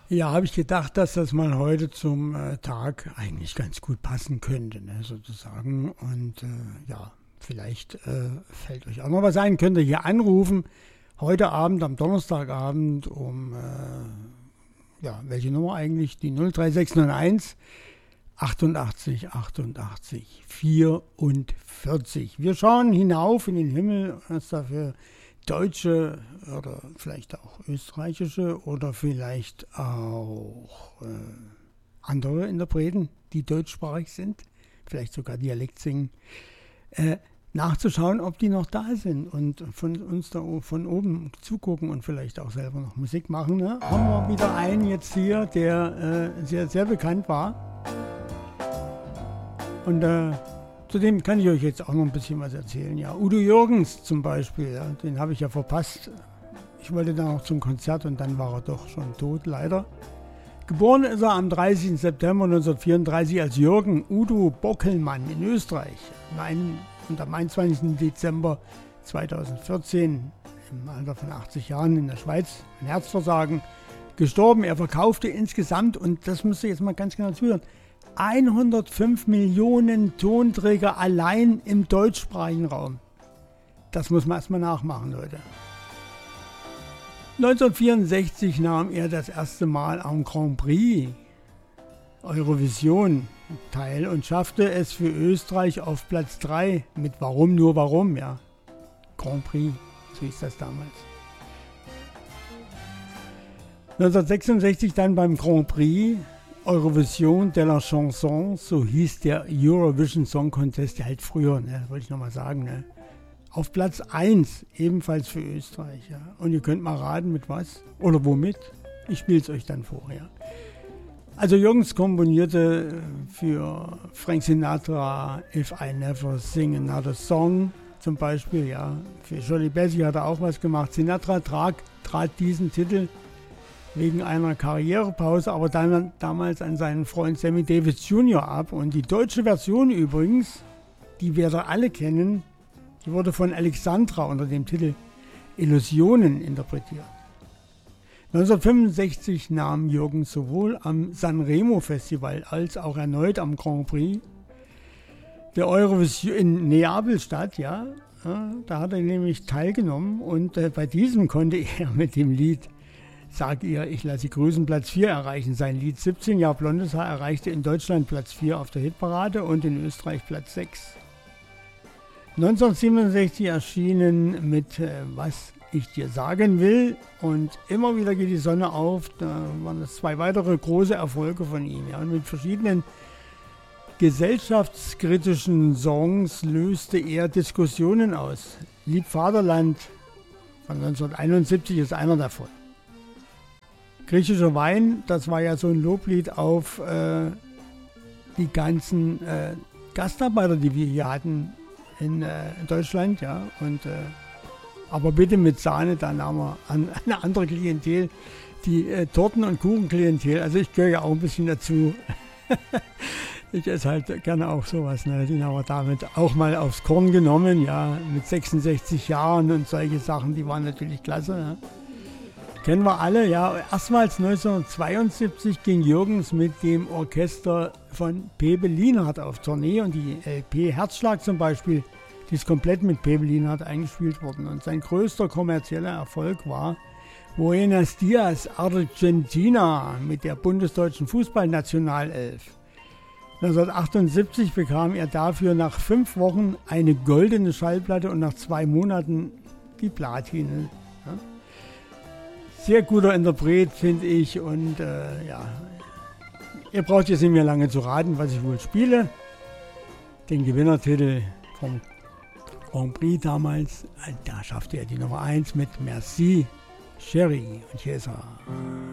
Ja, habe ich gedacht, dass das mal heute zum Tag eigentlich ganz gut passen könnte, ne, sozusagen. Und ja, vielleicht fällt euch auch noch was ein. Könnt ihr hier anrufen, heute Abend, am Donnerstagabend um, ja, welche Nummer eigentlich? Die 03601 88 88 44. Wir schauen hinauf in den Himmel, was da für deutsche oder vielleicht auch österreichische oder vielleicht auch andere Interpreten, die deutschsprachig sind, vielleicht sogar Dialekt singen, nachzuschauen, ob die noch da sind und von uns da von oben zugucken und vielleicht auch selber noch Musik machen. Ne? Haben wir wieder einen jetzt hier, der sehr, sehr bekannt war. Und zudem kann ich euch jetzt auch noch ein bisschen was erzählen. Ja, Udo Jürgens zum Beispiel, ja, den habe ich ja verpasst. Ich wollte dann noch zum Konzert und dann war er doch schon tot, leider. Geboren ist er am 30. September 1934 als Jürgen Udo Bockelmann in Österreich. Und am 21. Dezember 2014, im Alter von 80 Jahren in der Schweiz, ein Herzversagen, gestorben. Er verkaufte insgesamt, und das müsst ihr jetzt mal ganz genau zuhören, 105 Millionen Tonträger allein im deutschsprachigen Raum. Das muss man erstmal nachmachen, Leute. 1964 nahm er das erste Mal am Grand Prix Eurovision teil und schaffte es für Österreich auf Platz 3 mit Warum nur Warum, ja. Grand Prix, so hieß das damals. 1966 dann beim Grand Prix Eurovision de la Chanson, so hieß der Eurovision Song Contest, der halt früher, ne, wollte ich nochmal sagen, ne. Auf Platz 1, ebenfalls für Österreich, ja. Und ihr könnt mal raten, mit was oder womit. Ich spiele es euch dann vor, ja. Also Jürgens komponierte für Frank Sinatra If I Never Sing Another Song zum Beispiel, ja. Für Shirley Bassey hat er auch was gemacht. Sinatra trat diesen Titel wegen einer Karrierepause, aber dann damals an seinen Freund Sammy Davis Jr. ab. Und die deutsche Version übrigens, die wir alle kennen, die wurde von Alexandra unter dem Titel Illusionen interpretiert. 1965 nahm Jürgen sowohl am Sanremo Festival als auch erneut am Grand Prix der Eurovision in Neapel statt, ja. Da hat er nämlich teilgenommen und bei diesem konnte er mit dem Lied Sag ihr, ich lasse Sie grüßen, Platz 4 erreichen. Sein Lied 17 Jahre blondes Haar erreichte in Deutschland Platz 4 auf der Hitparade und in Österreich Platz 6. 1967 erschienen mit Was ich dir sagen will und Immer wieder geht die Sonne auf. Da waren das 2 weitere große Erfolge von ihm. Ja. Und mit verschiedenen gesellschaftskritischen Songs löste er Diskussionen aus. Lieb Vaterland von 1971 ist einer davon. Griechischer Wein, das war ja so ein Loblied auf die ganzen Gastarbeiter, die wir hier hatten in Deutschland, ja. Und aber bitte mit Sahne, da nahm er an eine andere Klientel, die Torten- und Kuchenklientel. Also ich gehöre ja auch ein bisschen dazu. Ich esse halt gerne auch sowas, ne? Den haben wir damit auch mal aufs Korn genommen, ja, mit 66 Jahren und solche Sachen, die waren natürlich klasse, ja. Kennen wir alle, ja. Erstmals 1972 ging Jürgens mit dem Orchester von Pepe Lienhardt auf Tournee und die LP Herzschlag zum Beispiel, die ist komplett mit Pepe Lienhardt eingespielt worden. Und sein größter kommerzieller Erfolg war Buenos Dias Argentina mit der bundesdeutschen Fußballnationalelf. 1978 bekam er dafür nach 5 Wochen eine goldene Schallplatte und nach 2 Monaten die Platine. Ja. Sehr guter Interpret, finde ich. Und ja, ihr braucht jetzt nicht mehr lange zu raten, was ich wohl spiele. Den Gewinnertitel vom Grand Prix damals, da schaffte er die Nummer 1 mit Merci, Chérie. Und hier ist er.